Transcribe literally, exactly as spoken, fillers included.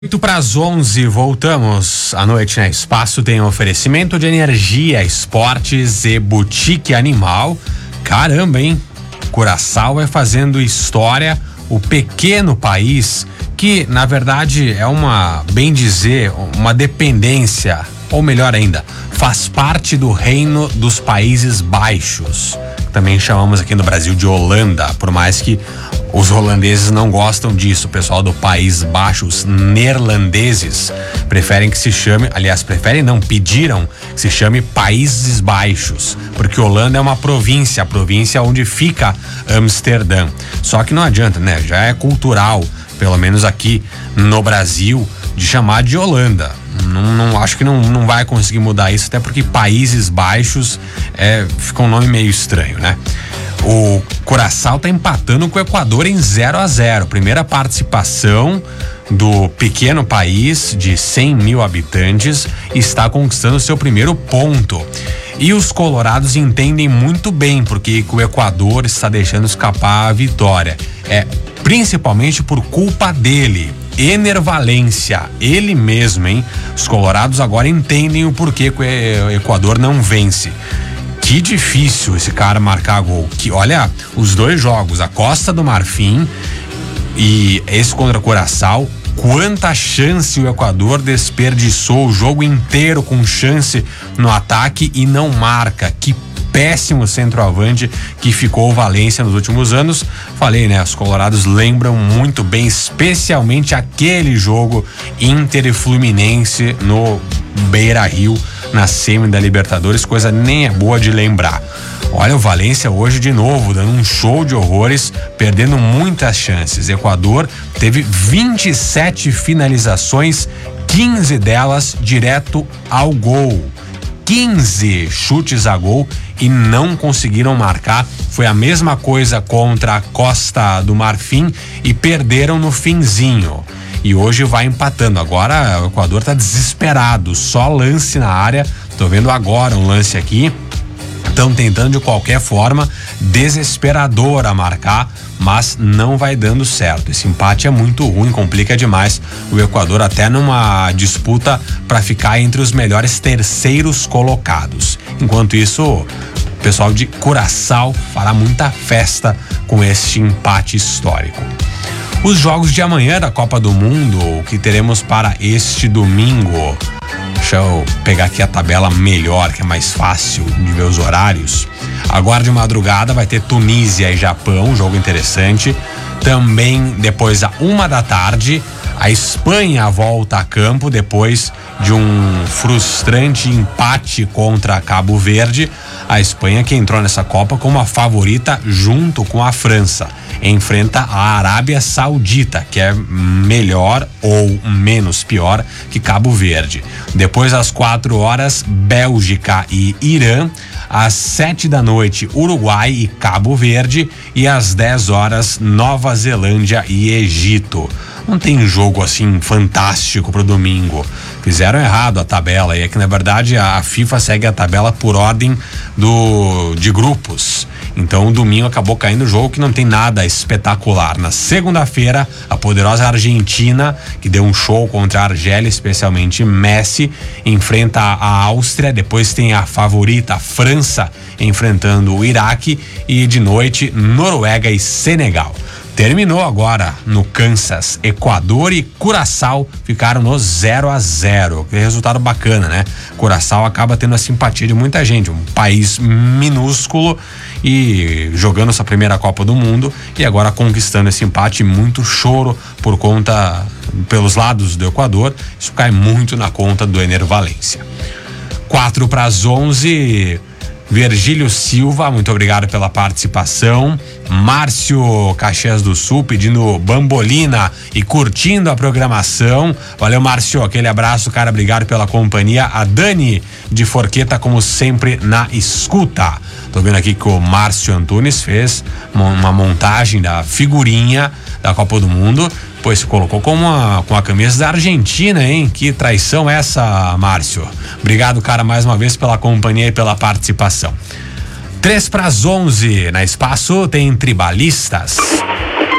oito para as onze, voltamos à noite, né? Espaço tem oferecimento de energia, esportes e boutique animal. Caramba, hein? Curaçao vai fazendo história, o pequeno país que, na verdade, é uma, bem dizer, uma dependência, ou melhor ainda, faz parte do reino dos Países Baixos. Também chamamos aqui no Brasil de Holanda, por mais que os holandeses não gostam disso. O pessoal do País Baixo, os neerlandeses, preferem que se chame, aliás, preferem não, pediram que se chame Países Baixos, porque Holanda é uma província, a província onde fica Amsterdã. Só que não adianta, né? Já é cultural, pelo menos aqui no Brasil, de chamar de Holanda. Não, não acho que não, não vai conseguir mudar isso, até porque Países Baixos é, fica um nome meio estranho, né? O Curaçao tá empatando com o Equador em zero a zero. Primeira participação do pequeno país de cem mil habitantes, está conquistando seu primeiro ponto. E os colorados entendem muito bem porque o Equador está deixando escapar a vitória. É principalmente por culpa dele. Ener Valencia, ele mesmo, hein? Os colorados agora entendem o porquê que o Equador não vence. Que difícil esse cara marcar gol. Que, olha, os dois jogos, a Costa do Marfim e esse contra Curaçao, quanta chance o Equador desperdiçou o jogo inteiro com chance no ataque e não marca. Que péssimo centroavante que ficou o Valência nos últimos anos. Falei, né? Os colorados lembram muito bem, especialmente aquele jogo Inter e Fluminense no Beira-Rio, na semi da Libertadores, coisa nem é boa de lembrar. Olha o Valência hoje de novo, dando um show de horrores, perdendo muitas chances. Equador teve vinte e sete finalizações, quinze delas direto ao gol. quinze chutes a gol e não conseguiram marcar. Foi a mesma coisa contra a Costa do Marfim e perderam no finzinho. E hoje vai empatando. Agora o Equador tá desesperado, só lance na área. Tô vendo agora um lance aqui. Estão tentando de qualquer forma, desesperador a marcar, mas não vai dando certo. Esse empate é muito ruim, complica demais o Equador até numa disputa para ficar entre os melhores terceiros colocados. Enquanto isso, o pessoal de Curaçao fará muita festa com este empate histórico. Os jogos de amanhã da Copa do Mundo que teremos para este domingo. Deixa eu pegar aqui a tabela melhor, que é mais fácil de ver os horários. Agora de madrugada vai ter Tunísia e Japão, um jogo interessante. Também depois, à uma da tarde, a Espanha volta a campo depois de um frustrante empate contra Cabo Verde. A Espanha, que entrou nessa Copa como a favorita junto com a França, enfrenta a Arábia Saudita, que é melhor ou menos pior que Cabo Verde. Depois, às quatro horas, Bélgica e Irã. Às sete da noite, Uruguai e Cabo Verde. E às dez horas, Nova Zelândia e Egito. Não tem jogo assim fantástico pro domingo. Fizeram errado a tabela, e é que na verdade a FIFA segue a tabela por ordem do de grupos. Então o domingo acabou caindo o jogo que não tem nada espetacular. Na segunda-feira, a poderosa Argentina, que deu um show contra a Argélia, especialmente Messi, enfrenta a Áustria. Depois tem a favorita, a França, enfrentando o Iraque. E de noite, Noruega e Senegal. Terminou agora no Kansas. Equador e Curaçao ficaram no zero a zero. Que resultado bacana, né? Curaçao acaba tendo a simpatia de muita gente. Um país minúsculo e jogando sua primeira Copa do Mundo e agora conquistando esse empate. Muito choro por conta, pelos lados do Equador. Isso cai muito na conta do Ener Valencia. quatro para as onze. Virgílio Silva, muito obrigado pela participação. Márcio Caxias do Sul pedindo bambolina e curtindo a programação. Valeu, Márcio, aquele abraço, cara, obrigado pela companhia. A Dani de Forqueta, como sempre, na escuta. Tô vendo aqui que o Márcio Antunes fez uma montagem da figurinha da Copa do Mundo. Pois se colocou com, uma, com a camisa da Argentina, hein? Que traição essa, Márcio. Obrigado, cara, mais uma vez pela companhia e pela participação. três para as onze, na Espaço tem Tribalistas.